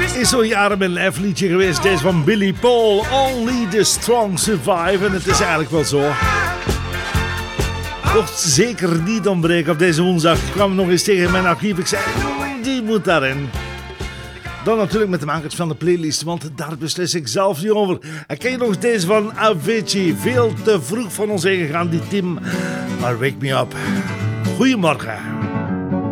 Is zo'n jaren mijn liedje geweest. Deze van Billy Paul. Only the strong survive. En het is eigenlijk wel zo. Mocht zeker niet ontbreken op deze woensdag. Ik kwam nog eens tegen in mijn archief. Ik zei, die moet daarin. Dan natuurlijk met de makers van de playlist, want daar beslis ik zelf niet over. En ken je nog deze van Avicii? Veel te vroeg van ons heen gegaan, die Tim. Maar wake me up. Goedemorgen.